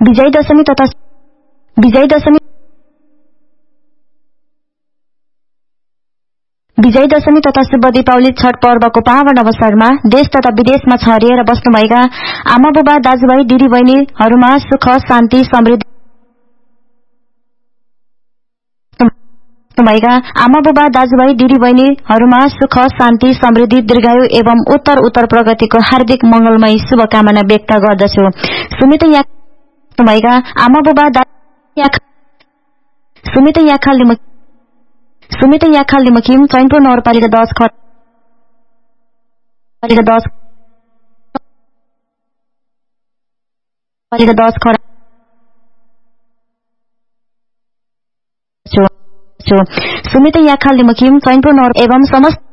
विजय दशमी तथा शुभ दीपावली छठ पर्वको पावन अवसरमा देश तथा विदेशमा छरिएर बस्नुभएका आमा बुबा दाजुभाइ दिदीबहिनीहरूमा सुख शान्ति समृद्धि दीर्घायु एवं उत्तर प्रगतिको हार्दिक मंगलमय शुभकामना व्यक्त गर्दछु। सुमित याखा लिमखिम चैनपुर नगरपालिका 10 सुमित याखा लिमखिम चैनपुर नगर एवं समस्त